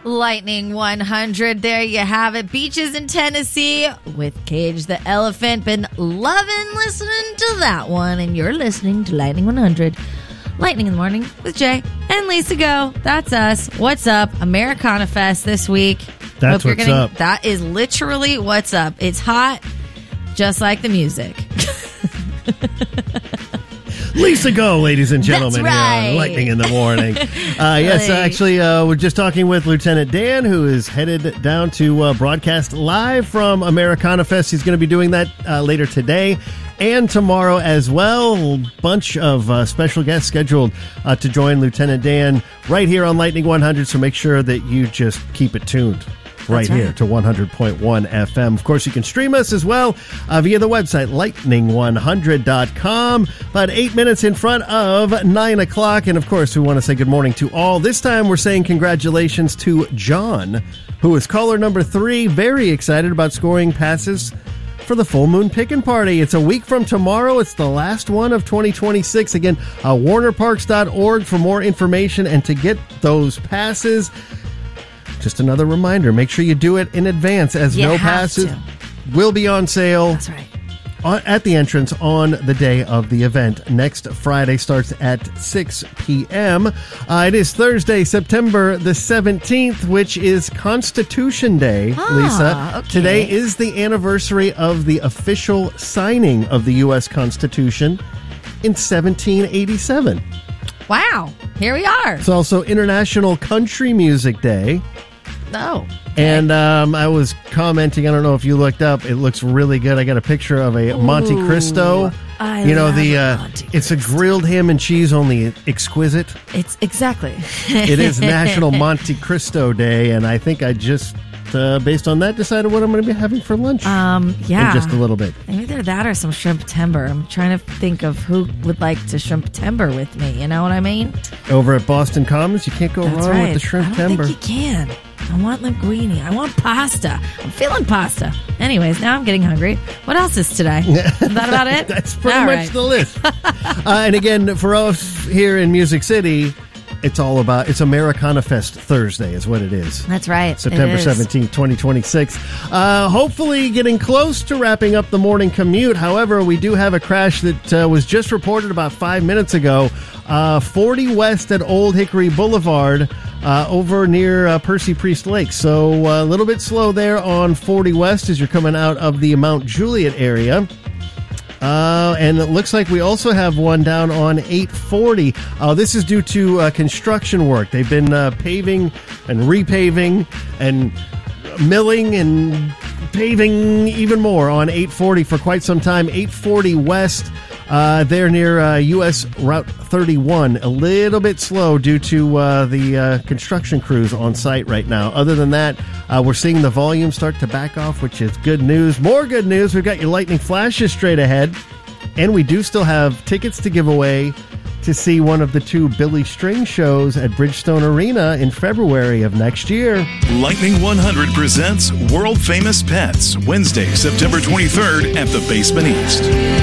Lightning 100. There you have it. Beaches in Tennessee with Cage the Elephant. Been loving listening to that one. And you're listening to Lightning 100. Lightning in the Morning with Jay and Lisa Go. That's us. What's up? Americana Fest this week. That's what's up. That is literally what's up. It's hot, just like the music. Lisa Go, ladies and gentlemen, That's right. Here on Lightning in the Morning. Yes, actually, we're just talking with Lieutenant Dan, who is headed down to broadcast live from Americana Fest. He's going to be doing that later today and tomorrow as well. A bunch of special guests scheduled to join Lieutenant Dan right here on Lightning 100, so make sure that you just keep it tuned. Right here to 100.1 FM. Of course, you can stream us as well via the website, lightning100.com. About 8 minutes in front of 9 o'clock. And, of course, we want to say good morning to all. This time, we're saying congratulations to John, who is caller number 3. Very excited about scoring passes for the Full Moon Pickin' Party. It's a week from tomorrow. It's the last one of 2026. Again, warnerparks.org for more information and to get those passes. Just another reminder, make sure you do it in advance as no passes will be on sale. That's right. At the entrance on the day of the event. Next Friday starts at 6 p.m. It is Thursday, September the 17th, which is Constitution Day, Lisa. Okay. Today is the anniversary of the official signing of the U.S. Constitution in 1787. Wow. Here we are. It's also International Country Music Day. Oh. Okay. And I was commenting, I don't know if you looked up, it looks really good. I got a picture of a Monte Cristo. I love Monte Cristo. It's a grilled ham and cheese, only exquisite. It's exactly. It is National Monte Cristo Day, and I think I just, based on that, decided what I'm going to be having for lunch. Yeah. In just a little bit. Either that or some shrimp timber. I'm trying to think of who would like to shrimp timber with me. You know what I mean? Over at Boston Commons, you can't go wrong with the shrimp timber. I don't think you can. I want linguine. I want pasta. I'm feeling pasta. Anyways, now I'm getting hungry. What else is today? Is that about it? That's pretty much the list. And again, for us here in Music City, it's Americana Fest Thursday is what it is. That's right. September 17th, 2026. Hopefully getting close to wrapping up the morning commute. However, we do have a crash that was just reported about 5 minutes ago. 40 West at Old Hickory Boulevard over near Percy Priest Lake. So a little bit slow there on 40 West as you're coming out of the Mount Juliet area. And it looks like we also have one down on 840. This is due to construction work. They've been paving and repaving and milling and paving even more on 840 for quite some time. 840 West, there near U.S. Route 31. A little bit slow due to the construction crews on site right now. Other than that, we're seeing the volume start to back off, which is good news. More good news, we've got your lightning flashes straight ahead. And we do still have tickets to give away to see one of the 2 Billy String shows at Bridgestone Arena in February of next year. Lightning 100 presents World Famous Pets, Wednesday, September 23rd at the Basement East.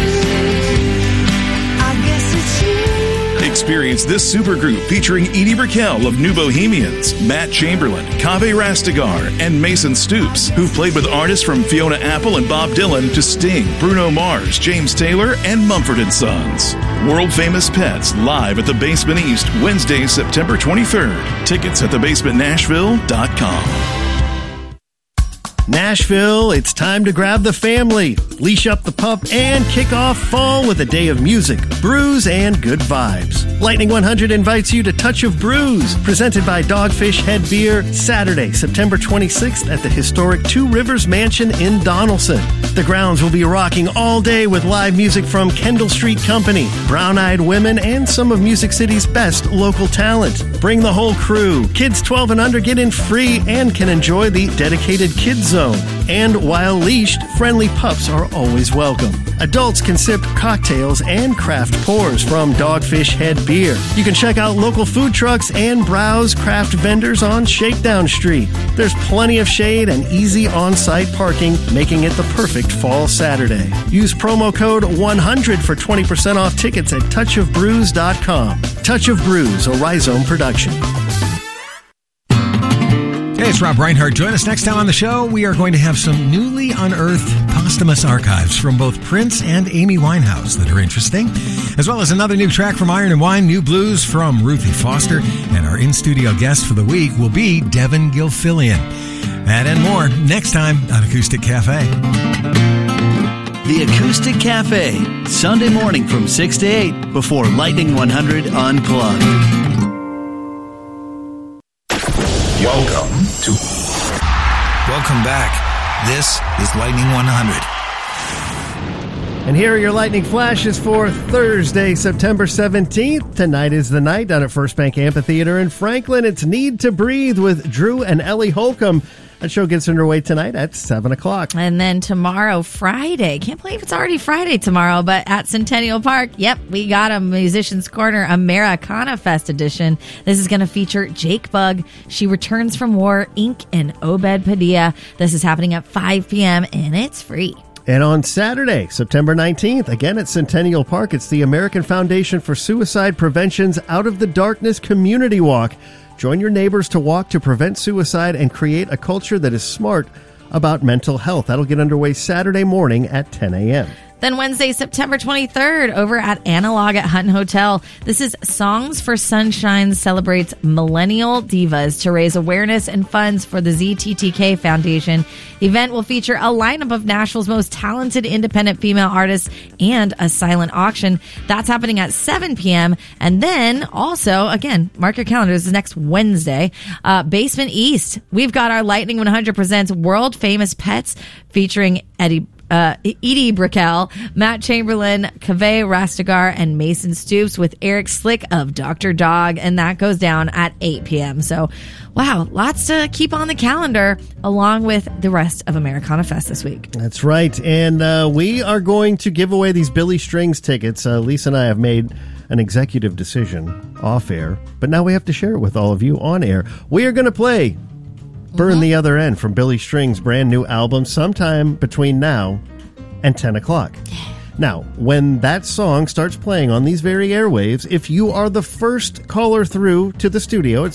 Experience this supergroup featuring Edie Brickell of New Bohemians, Matt Chamberlain, Kaveh Rastegar, and Mason Stoops, who've played with artists from Fiona Apple and Bob Dylan to Sting, Bruno Mars, James Taylor, and Mumford & Sons. World Famous Pets live at the Basement East, Wednesday, September 23rd. Tickets at thebasementnashville.com. Nashville, it's time to grab the family, leash up the pup, and kick off fall with a day of music, brews, and good vibes. Lightning 100 invites you to Touch of Brews, presented by Dogfish Head Beer, Saturday, September 26th at the historic Two Rivers Mansion in Donaldson. The grounds will be rocking all day with live music from Kendall Street Company, Brown Eyed Women, and some of Music City's best local talent. Bring the whole crew. Kids 12 and under get in free and can enjoy the dedicated kids zone. And while leashed, friendly pups are always welcome. Adults can sip cocktails and craft pours from Dogfish Head Beer. You can check out local food trucks and browse craft vendors on Shakedown Street. There's plenty of shade and easy on-site parking, making it the perfect fall Saturday. Use promo code 100 for 20% off tickets at touchofbrews.com. Touch of Brews, a Rhizome production. Hey, it's Rob Reinhardt. Join us next time on the show. We are going to have some newly unearthed posthumous archives from both Prince and Amy Winehouse that are interesting, as well as another new track from Iron and Wine, new blues from Ruthie Foster, and our in-studio guest for the week will be Devin Gilfillian. That and more next time on Acoustic Cafe. The Acoustic Cafe, Sunday morning from 6 to 8 before Lightning 100 Unplugged. Welcome back. This is Lightning 100. And here are your lightning flashes for Thursday, September 17th. Tonight is the night down at First Bank Amphitheater in Franklin. It's Need to Breathe with Drew and Ellie Holcomb. That show gets underway tonight at 7 o'clock. And then tomorrow, Friday. Can't believe it's already Friday tomorrow, but at Centennial Park, yep, we got a Musician's Corner Americana Fest edition. This is going to feature Jake Bugg, She Returns from War, Inc., and Obed Padilla. This is happening at 5 p.m., and it's free. And on Saturday, September 19th, again at Centennial Park, it's the American Foundation for Suicide Prevention's Out of the Darkness Community Walk. Join your neighbors to walk to prevent suicide and create a culture that is smart about mental health. That'll get underway Saturday morning at 10 a.m. Then Wednesday, September 23rd, over at Analog at Hutton Hotel. This is Songs for Sunshine celebrates millennial divas to raise awareness and funds for the ZTTK Foundation. The event will feature a lineup of Nashville's most talented independent female artists and a silent auction. That's happening at 7 p.m. And then also, again, mark your calendars, this is next Wednesday, Basement East. We've got our Lightning 100 Presents World Famous Pets featuring Edie Brickell, Matt Chamberlain, Kaveh Rastegar, and Mason Stoops with Eric Slick of Dr. Dog, and that goes down at 8 p.m. So, wow, lots to keep on the calendar along with the rest of Americana Fest this week. That's right, and we are going to give away these Billy Strings tickets. Lisa and I have made an executive decision off air, but now we have to share it with all of you on air. We are going to play Burn the Other End from Billy Strings' brand new album sometime between now and 10 o'clock. Now, when that song starts playing on these very airwaves, if you are the first caller through to the studio at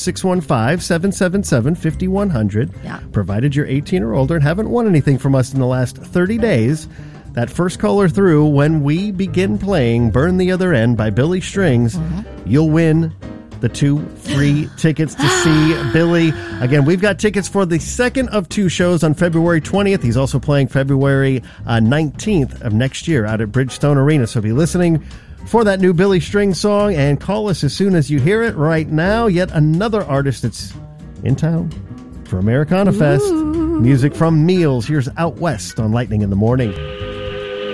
615-777-5100, provided you're 18 or older and haven't won anything from us in the last 30 days, that first caller through, when we begin playing Burn the Other End by Billy Strings, you'll win the 2 free tickets to see Billy. Again, we've got tickets for the second of 2 shows on February 20th. He's also playing February 19th of next year out at Bridgestone Arena. So be listening for that new Billy Strings song and call us as soon as you hear it. Right now, yet another artist that's in town for Americana Fest. Music from Meals. Here's Out West on Lightning in the Morning.